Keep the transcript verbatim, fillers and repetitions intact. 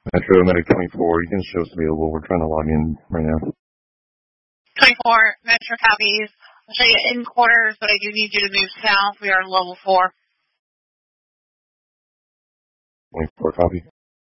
Metro Medic twenty-four, you can show us available. We're trying to log in right now. twenty-four, Metro copies. I'll show you in quarters, but I do need you to move south. We are level four. twenty-four copy.